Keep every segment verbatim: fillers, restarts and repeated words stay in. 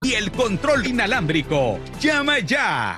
y el control inalámbrico. ¡Llama ya!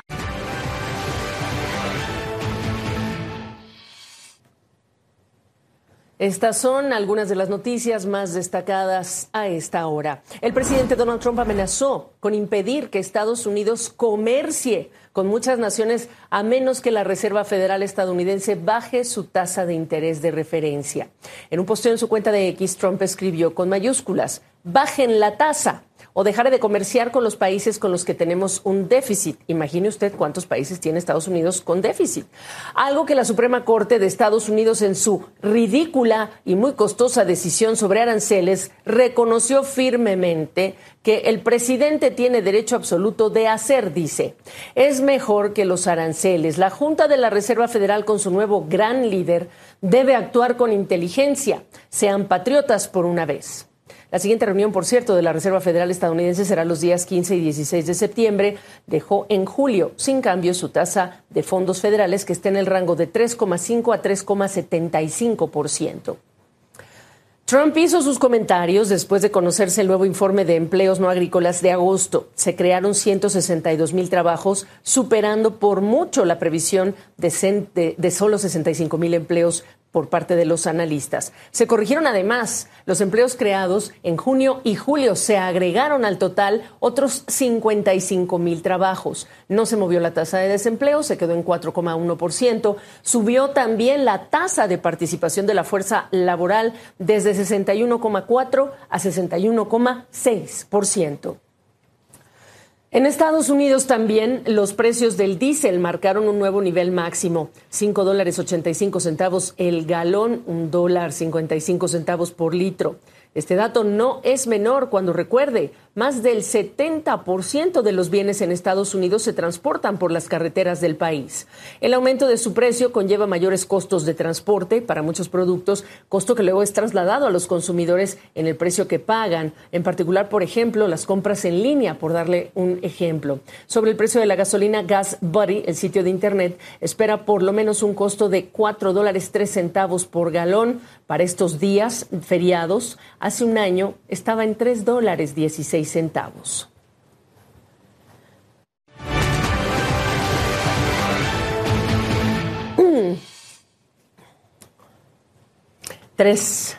Estas son algunas de las noticias más destacadas a esta hora. El presidente Donald Trump amenazó con impedir que Estados Unidos comercie con muchas naciones a menos que la Reserva Federal estadounidense baje su tasa de interés de referencia. En un posteo en su cuenta de X, Trump escribió con mayúsculas: bajen la tasa o dejaré de comerciar con los países con los que tenemos un déficit. Imagine usted cuántos países tiene Estados Unidos con déficit. Algo que la Suprema Corte de Estados Unidos, en su ridícula y muy costosa decisión sobre aranceles, reconoció firmemente que el presidente tiene derecho absoluto de hacer, dice. Es mejor que los aranceles. La Junta de la Reserva Federal, con su nuevo gran líder, debe actuar con inteligencia. Sean patriotas por una vez. La siguiente reunión, por cierto, de la Reserva Federal estadounidense será los días quince y dieciséis de septiembre. Dejó en julio sin cambio su tasa de fondos federales, que está en el rango de tres coma cinco a tres coma setenta y cinco por ciento. Trump hizo sus comentarios después de conocerse el nuevo informe de empleos no agrícolas de agosto. Se crearon ciento sesenta y dos mil trabajos, superando por mucho la previsión de, de, de solo sesenta y cinco mil empleos por parte de los analistas. Se corrigieron además los empleos creados en junio y julio. Se agregaron al total otros cincuenta y cinco mil trabajos. No se movió la tasa de desempleo, se quedó en cuatro coma uno por ciento. Subió también la tasa de participación de la fuerza laboral desde sesenta y uno coma cuatro a sesenta y uno coma seis por ciento. En Estados Unidos también los precios del diésel marcaron un nuevo nivel máximo. cinco dólares ochenta y cinco centavos el galón, un dólar cincuenta y cinco centavos por litro. Este dato no es menor cuando, recuerde, más del setenta por ciento de los bienes en Estados Unidos se transportan por las carreteras del país. El aumento de su precio conlleva mayores costos de transporte para muchos productos, costo que luego es trasladado a los consumidores en el precio que pagan, en particular, por ejemplo, las compras en línea, por darle un ejemplo. Sobre el precio de la gasolina, Gas Buddy, el sitio de internet, espera por lo menos un costo de cuatro dólares tres centavos por galón para estos días feriados. Hace un año estaba en tres dólares dieciséis centavos. Mm. Tres,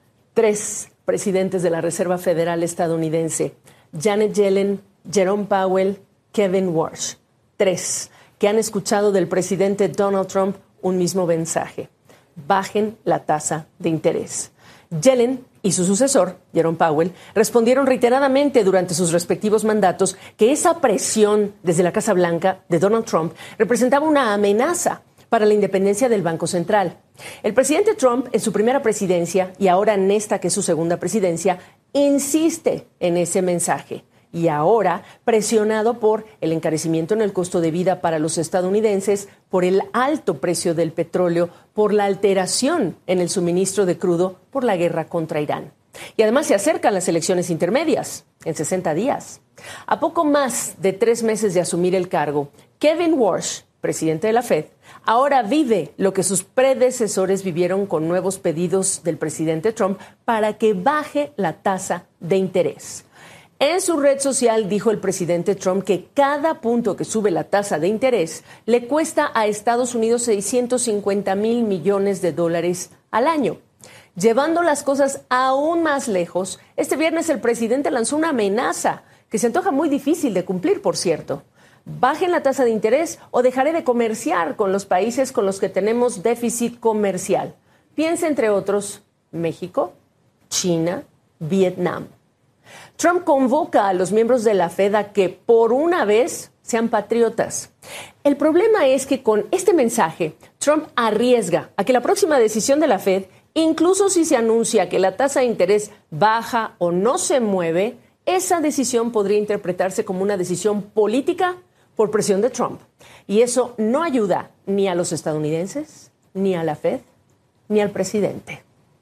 tres presidentes de la Reserva Federal estadounidense, Janet Yellen, Jerome Powell, Kevin Warsh, tres que han escuchado del presidente Donald Trump un mismo mensaje: bajen la tasa de interés. Yellen y su sucesor, Jerome Powell, respondieron reiteradamente durante sus respectivos mandatos que esa presión desde la Casa Blanca de Donald Trump representaba una amenaza para la independencia del Banco Central. El presidente Trump, en su primera presidencia y ahora en esta que es su segunda presidencia, insiste en ese mensaje. Y ahora, presionado por el encarecimiento en el costo de vida para los estadounidenses, por el alto precio del petróleo, por la alteración en el suministro de crudo, por la guerra contra Irán. Y además se acercan las elecciones intermedias, en sesenta días. A poco más de tres meses de asumir el cargo, Kevin Warsh, presidente de la Fed, ahora vive lo que sus predecesores vivieron con nuevos pedidos del presidente Trump para que baje la tasa de interés. En su red social dijo el presidente Trump que cada punto que sube la tasa de interés le cuesta a Estados Unidos seiscientos cincuenta mil millones de dólares al año. Llevando las cosas aún más lejos, este viernes el presidente lanzó una amenaza que se antoja muy difícil de cumplir, por cierto. Bajen la tasa de interés o dejaré de comerciar con los países con los que tenemos déficit comercial. Piensa, entre otros, México, China, Vietnam. Trump convoca a los miembros de la Fed a que, por una vez, sean patriotas. El problema es que con este mensaje, Trump arriesga a que la próxima decisión de la Fed, incluso si se anuncia que la tasa de interés baja o no se mueve, esa decisión podría interpretarse como una decisión política por presión de Trump. Y eso no ayuda ni a los estadounidenses, ni a la Fed, ni al presidente.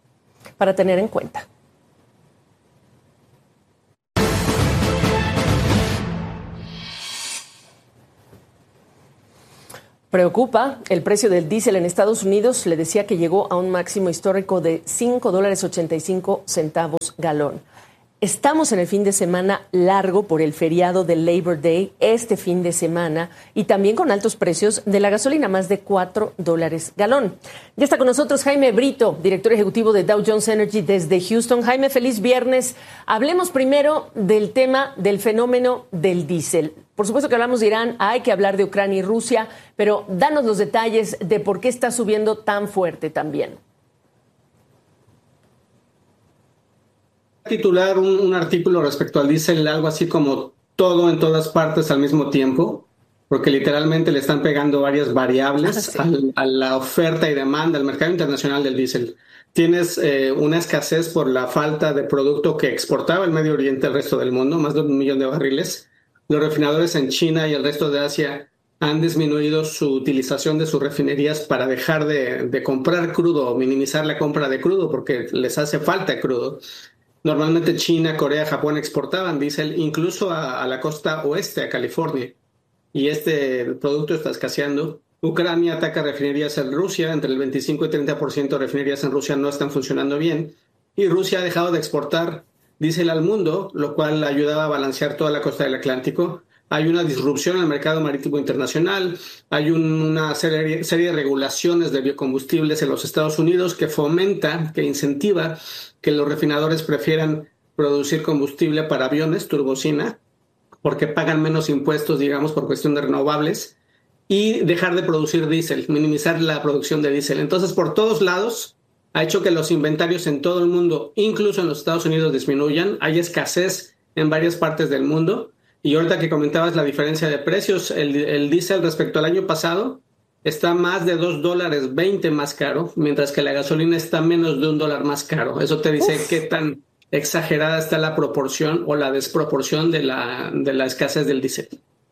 Para tener en cuenta. Preocupa el precio del diésel en Estados Unidos. Le decía que llegó a un máximo histórico de cinco dólares ochenta y cinco centavos galón. Estamos en el fin de semana largo por el feriado del Labor Day este fin de semana y también con altos precios de la gasolina, más de cuatro dólares galón. Ya está con nosotros Jaime Brito, director ejecutivo de Dow Jones Energy desde Houston. Jaime, feliz viernes. Hablemos primero del tema del fenómeno del diésel. Por supuesto que hablamos de Irán, hay que hablar de Ucrania y Rusia, pero danos los detalles de por qué está subiendo tan fuerte también. Titular un, un artículo respecto al diésel, algo así como todo en todas partes al mismo tiempo, porque literalmente le están pegando varias variables ah, sí. al, a la oferta y demanda al mercado internacional del diésel. Tienes eh, una escasez por la falta de producto que exportaba el Medio Oriente al resto del mundo, más de un millón de barriles. Los refinadores en China y el resto de Asia han disminuido su utilización de sus refinerías para dejar de, de comprar crudo o minimizar la compra de crudo porque les hace falta crudo. Normalmente China, Corea, Japón exportaban diésel incluso a, a la costa oeste, a California. Y este producto está escaseando. Ucrania ataca refinerías en Rusia. Entre el veinticinco y treinta por ciento de refinerías en Rusia no están funcionando bien. Y Rusia ha dejado de exportar diésel al mundo, lo cual ayudaba a balancear toda la costa del Atlántico. Hay una disrupción en el mercado marítimo internacional. Hay un, una serie, serie de regulaciones de biocombustibles en los Estados Unidos que fomenta, que incentiva que los refinadores prefieran producir combustible para aviones, turbocina, porque pagan menos impuestos, digamos, por cuestión de renovables, y dejar de producir diésel, minimizar la producción de diésel. Entonces, por todos lados, ha hecho que los inventarios en todo el mundo, incluso en los Estados Unidos, disminuyan. Hay escasez en varias partes del mundo. Y ahorita que comentabas la diferencia de precios, el, el diésel respecto al año pasado está más de dos dólares veinte más caro, mientras que la gasolina está menos de un dólar más caro. Eso te dice Uf. qué tan exagerada está la proporción o la desproporción de la, de la escasez del diésel.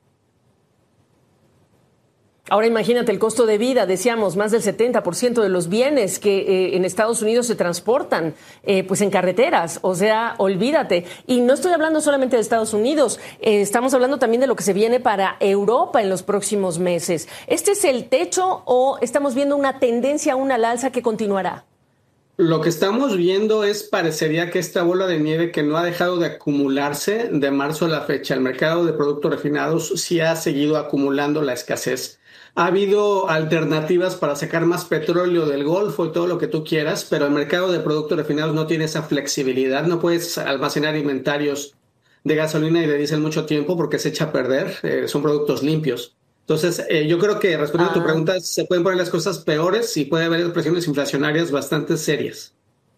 Ahora imagínate el costo de vida, decíamos, más del setenta por ciento de los bienes que eh, en Estados Unidos se transportan eh, pues en carreteras, o sea, olvídate. Y no estoy hablando solamente de Estados Unidos, eh, estamos hablando también de lo que se viene para Europa en los próximos meses. ¿Este es el techo o estamos viendo una tendencia aún al alza que continuará? Lo que estamos viendo es, parecería que esta bola de nieve que no ha dejado de acumularse de marzo a la fecha, el mercado de productos refinados sí ha seguido acumulando la escasez. Ha habido alternativas para sacar más petróleo del Golfo y todo lo que tú quieras, pero el mercado de productos refinados no tiene esa flexibilidad. No puedes almacenar inventarios de gasolina y de diésel mucho tiempo porque se echa a perder. Eh, son productos limpios. Entonces, eh, yo creo que respondiendo ah. a tu pregunta, se pueden poner las cosas peores y puede haber presiones inflacionarias bastante serias.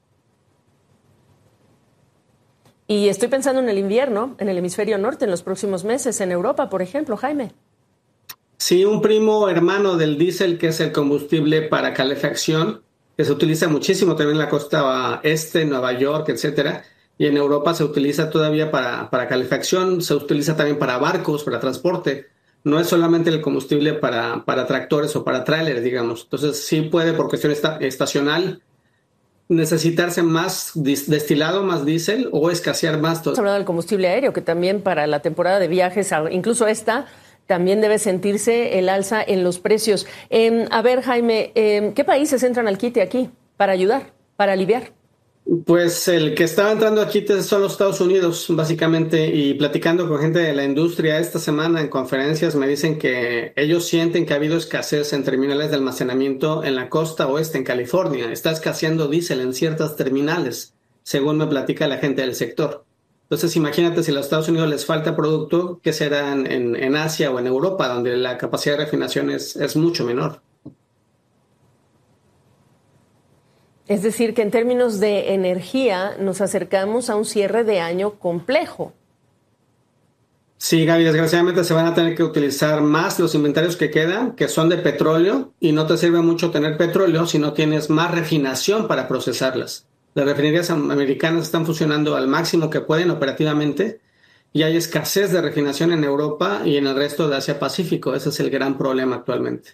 Y estoy pensando en el invierno, en el hemisferio norte, en los próximos meses, en Europa, por ejemplo, Jaime. Sí, un primo hermano del diésel, que es el combustible para calefacción, que se utiliza muchísimo también en la costa este, Nueva York, etcétera. Y en Europa se utiliza todavía para, para calefacción, se utiliza también para barcos, para transporte. No es solamente el combustible para, para tractores o para tráileres, digamos. Entonces sí puede, por cuestión esta, estacional, necesitarse más dis, destilado, más diésel o escasear más. Estamos hablando del combustible aéreo, que también para la temporada de viajes, incluso esta, también debe sentirse el alza en los precios. Eh, a ver, Jaime, eh, ¿qué países entran al quite aquí para ayudar, para aliviar? Pues el que estaba entrando aquí son los Estados Unidos, básicamente, y platicando con gente de la industria esta semana en conferencias me dicen que ellos sienten que ha habido escasez en terminales de almacenamiento en la costa oeste, en California. Está escaseando diésel en ciertas terminales, según me platica la gente del sector. Entonces, imagínate si a los Estados Unidos les falta producto, ¿qué será en, en, en Asia o en Europa, donde la capacidad de refinación es, es mucho menor? Es decir, que en términos de energía nos acercamos a un cierre de año complejo. Sí, Gaby, desgraciadamente se van a tener que utilizar más los inventarios que quedan, que son de petróleo, y no te sirve mucho tener petróleo si no tienes más refinación para procesarlas. Las refinerías americanas están funcionando al máximo que pueden operativamente y hay escasez de refinación en Europa y en el resto de Asia-Pacífico. Ese es el gran problema actualmente.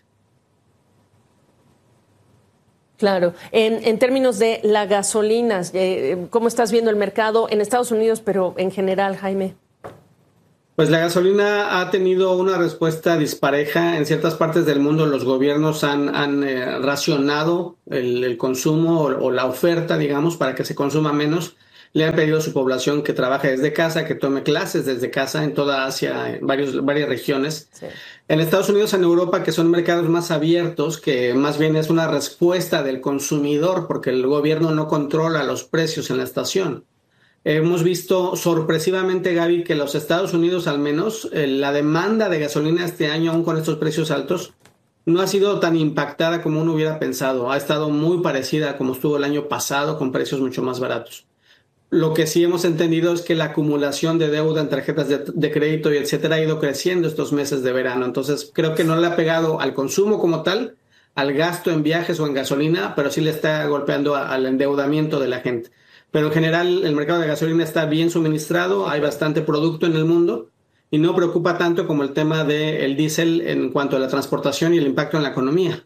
Claro. En, en términos de la gasolina, eh, ¿cómo estás viendo el mercado en Estados Unidos, pero en general, Jaime? Pues la gasolina ha tenido una respuesta dispareja. En ciertas partes del mundo los gobiernos han, han eh, racionado el, el consumo o, o la oferta, digamos, para que se consuma menos. Le han pedido a su población que trabaje desde casa, que tome clases desde casa en toda Asia, en varios, varias regiones. Sí. En Estados Unidos, en Europa, que son mercados más abiertos, que más bien es una respuesta del consumidor, porque el gobierno no controla los precios en la estación. Hemos visto sorpresivamente, Gaby, que los Estados Unidos, al menos, eh, la demanda de gasolina este año, aún con estos precios altos, no ha sido tan impactada como uno hubiera pensado. Ha estado muy parecida a como estuvo el año pasado, con precios mucho más baratos. Lo que sí hemos entendido es que la acumulación de deuda en tarjetas de, de crédito y etcétera ha ido creciendo estos meses de verano. Entonces, creo que no le ha pegado al consumo como tal, al gasto en viajes o en gasolina, pero sí le está golpeando a, al endeudamiento de la gente. Pero en general, el mercado de gasolina está bien suministrado, hay bastante producto en el mundo y no preocupa tanto como el tema del diésel en cuanto a la transportación y el impacto en la economía.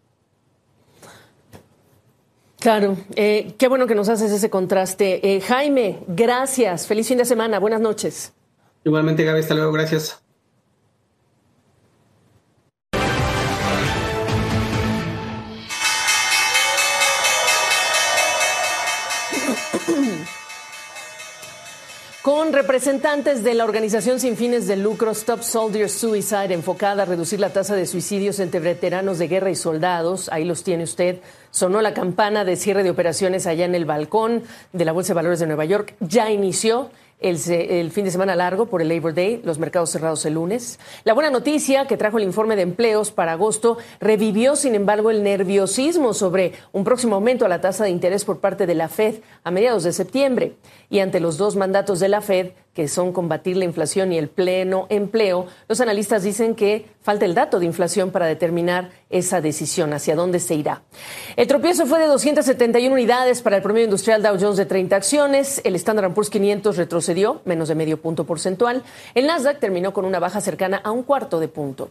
Claro, eh, qué bueno que nos haces ese contraste. Eh, Jaime, gracias. Feliz fin de semana. Buenas noches. Igualmente, Gaby, hasta luego. Gracias. Con representantes de la organización sin fines de lucro Stop Soldier Suicide, enfocada a reducir la tasa de suicidios entre veteranos de guerra y soldados, ahí los tiene usted, sonó la campana de cierre de operaciones allá en el balcón de la Bolsa de Valores de Nueva York. Ya inició el, el fin de semana largo por el Labor Day, los mercados cerrados el lunes. La buena noticia que trajo el informe de empleos para agosto revivió, sin embargo, el nerviosismo sobre un próximo aumento a la tasa de interés por parte de la Fed a mediados de septiembre. Y ante los dos mandatos de la Fed, que son combatir la inflación y el pleno empleo, los analistas dicen que falta el dato de inflación para determinar esa decisión, hacia dónde se irá. El tropiezo fue de doscientas setenta y una unidades para el promedio industrial Dow Jones de treinta acciones. El Standard and Poor's quinientos retrocedió menos de medio punto porcentual. El Nasdaq terminó con una baja cercana a un cuarto de punto.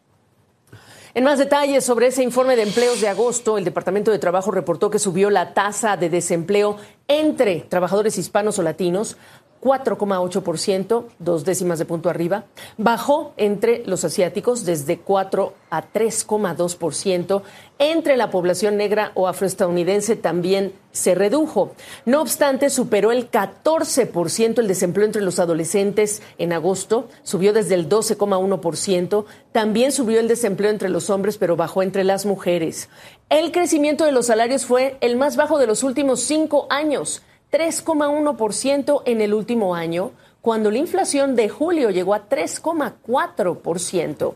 En más detalles sobre ese informe de empleos de agosto, el Departamento de Trabajo reportó que subió la tasa de desempleo entre trabajadores hispanos o latinos cuatro coma ocho por ciento, dos décimas de punto arriba. Bajó entre los asiáticos desde cuatro a tres coma dos por ciento. Entre la población negra o afroestadounidense también se redujo. No obstante, superó el catorce por ciento el desempleo entre los adolescentes en agosto. Subió desde el doce coma uno por ciento. También subió el desempleo entre los hombres, pero bajó entre las mujeres. El crecimiento de los salarios fue el más bajo de los últimos cinco años. tres coma uno por ciento en el último año, cuando la inflación de julio llegó a tres coma cuatro por ciento.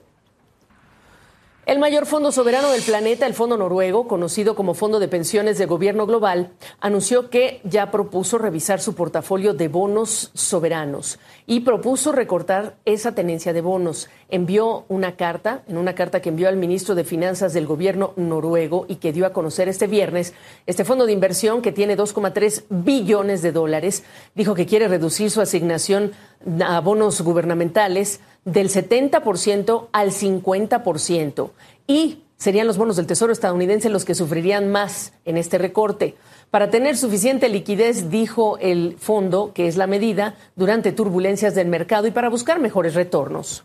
El mayor fondo soberano del planeta, el Fondo Noruego, conocido como Fondo de Pensiones de Gobierno Global, anunció que ya propuso revisar su portafolio de bonos soberanos y propuso recortar esa tenencia de bonos. Envió una carta, en una carta que envió al ministro de Finanzas del Gobierno noruego y que dio a conocer este viernes, este fondo de inversión que tiene dos coma tres billones de dólares, dijo que quiere reducir su asignación a bonos gubernamentales del setenta por ciento al cincuenta por ciento. Y serían los bonos del Tesoro estadounidense los que sufrirían más en este recorte. Para tener suficiente liquidez, dijo el fondo, que es la medida, durante turbulencias del mercado y para buscar mejores retornos.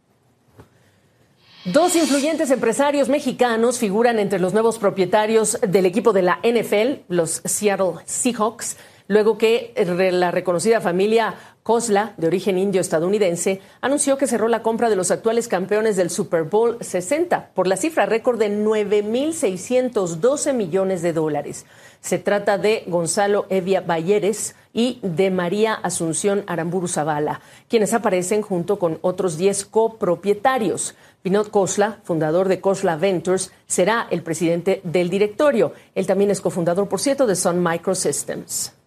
Dos influyentes empresarios mexicanos figuran entre los nuevos propietarios del equipo de la N F L, los Seattle Seahawks, luego que la reconocida familia Khosla, de origen indio estadounidense, anunció que cerró la compra de los actuales campeones del Super Bowl sesenta por la cifra récord de nueve mil seiscientos doce millones de dólares. Se trata de Gonzalo Evia Bayeres y de María Asunción Aramburu Zavala, quienes aparecen junto con otros diez copropietarios. Vinod Khosla, fundador de Khosla Ventures, será el presidente del directorio. Él también es cofundador, por cierto, de Sun Microsystems.